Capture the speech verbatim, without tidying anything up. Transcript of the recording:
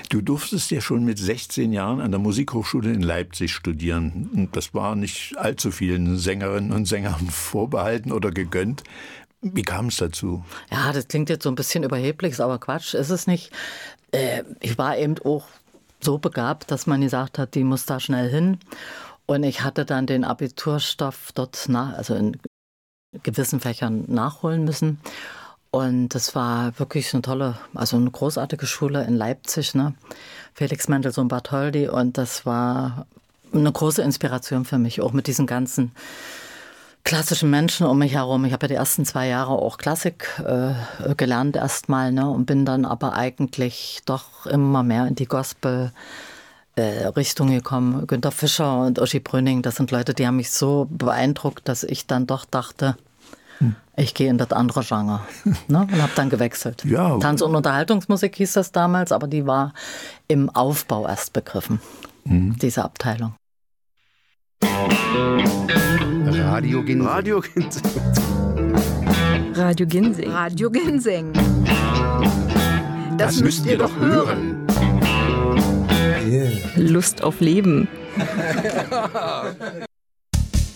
Du durftest ja schon mit sechzehn Jahren an der Musikhochschule in Leipzig studieren. Und das war nicht allzu vielen Sängerinnen und Sängern vorbehalten oder gegönnt. Wie kam es dazu? Ja, das klingt jetzt so ein bisschen überheblich, aber Quatsch ist es nicht. Äh, ich war eben auch so begabt, dass man gesagt hat, die muss da schnell hin. Und ich hatte dann den Abiturstoff dort, nach, also in gewissen Fächern nachholen müssen. Und das war wirklich eine tolle, also eine großartige Schule in Leipzig, ne? Felix Mendelssohn Bartholdy. Und das war eine große Inspiration für mich, auch mit diesen ganzen klassischen Menschen um mich herum. Ich habe ja die ersten zwei Jahre auch Klassik äh, gelernt erstmal, ne? Und bin dann aber eigentlich doch immer mehr in die Gospel äh, Richtung gekommen. Günter Fischer und Uschi Brüning, das sind Leute, die haben mich so beeindruckt, dass ich dann doch dachte, ich gehe in das andere Genre, ne, und habe dann gewechselt. Ja. Tanz- und Unterhaltungsmusik hieß das damals, aber die war im Aufbau erst begriffen, mhm. diese Abteilung. Radio Ginseng. Radio Ginseng. Radio Ginseng. Radio Ginseng. Das, das müsst ihr doch hören. Yeah. Lust auf Leben.